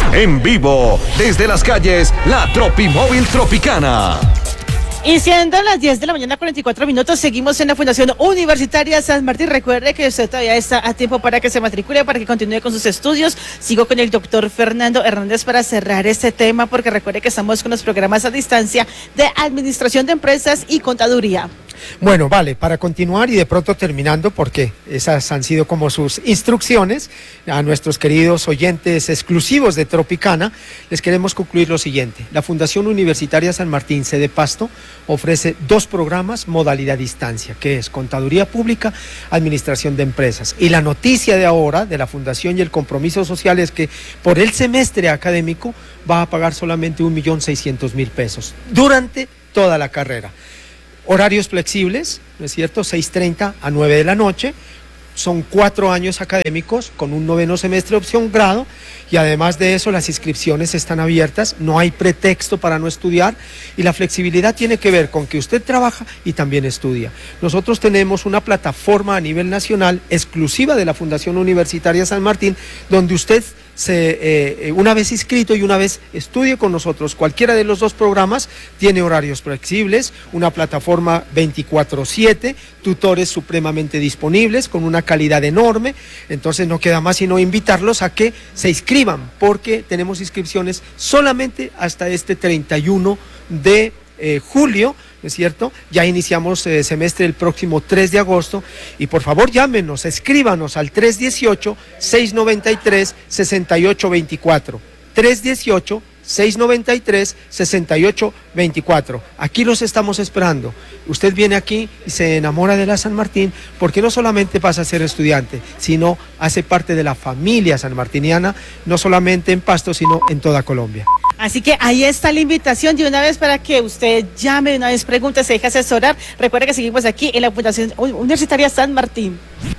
En vivo, desde las calles, la Tropimóvil Tropicana. Y siendo las 10 de la mañana, 44 minutos, seguimos en la Fundación Universitaria San Martín. Recuerde que usted todavía está a tiempo para que se matricule, para que continúe con sus estudios. Sigo con el doctor Fernando Hernández para cerrar este tema, porque recuerde que estamos con los programas a distancia de Administración de Empresas y Contaduría. Bueno, vale, para continuar y de pronto terminando, porque esas han sido como sus instrucciones a nuestros queridos oyentes exclusivos de Tropicana, les queremos concluir lo siguiente. La Fundación Universitaria San Martín, sede Pasto, ofrece 2 programas modalidad distancia, que es Contaduría Pública, Administración de Empresas. Y la noticia de ahora de la Fundación y el compromiso social es que por el semestre académico va a pagar solamente 1.600.000 pesos durante toda la carrera. Horarios flexibles, ¿no es cierto? 6:30 a 9 de la noche. Son 4 años académicos con un 9º semestre opción grado, y además de eso las inscripciones están abiertas, no hay pretexto para no estudiar, y la flexibilidad tiene que ver con que usted trabaja y también estudia. Nosotros tenemos una plataforma a nivel nacional exclusiva de la Fundación Universitaria San Martín, donde usted una vez inscrito y una vez estudie con nosotros cualquiera de los 2 programas, tiene horarios flexibles, una plataforma 24/7, tutores supremamente disponibles con una calidad enorme. Entonces no queda más sino invitarlos a que se inscriban, porque tenemos inscripciones solamente hasta este 31 de julio, ¿no es cierto? Ya iniciamos semestre el próximo 3 de agosto, y por favor llámenos, escríbanos al 318-693-6824, 318-693-6824. Aquí los estamos esperando. Usted viene aquí y se enamora de la San Martín, porque no solamente pasa a ser estudiante, sino hace parte de la familia sanmartiniana, no solamente en Pasto, sino en toda Colombia. Así que ahí está la invitación de una vez para que usted llame, de una vez pregunte, se deje asesorar. Recuerde que seguimos aquí en la Fundación Universitaria San Martín.